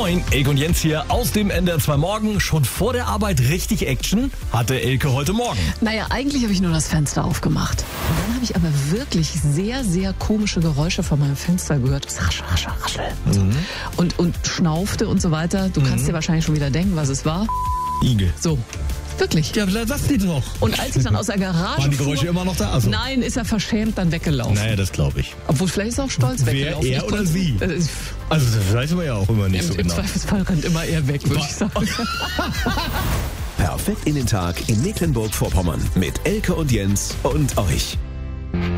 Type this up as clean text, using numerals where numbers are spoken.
Moin, Elke und Jens hier aus dem NDR 2 Morgen. Schon vor der Arbeit richtig Action hatte Elke heute Morgen. Naja, eigentlich habe ich nur das Fenster aufgemacht. Und dann habe ich aber wirklich sehr, sehr komische Geräusche von meinem Fenster gehört. Raschel, raschel, raschel. Und schnaufte und so weiter. Du kannst dir wahrscheinlich schon wieder denken, was es war. Igel. So. Wirklich. Ja, lass die doch. Und als ich dann aus der Garage Waren die Geräusche fuhr, immer noch da? Also. Nein, ist er verschämt dann weggelaufen. Naja, das glaube ich. Obwohl vielleicht ist er auch stolz weggelaufen. Er Ich oder konnte- sie? Also das weiß man ja auch immer nicht so Im genau. Zweifelsfall rennt immer er weg, würde ich sagen. Perfekt in den Tag in Mecklenburg-Vorpommern mit Elke und Jens und euch.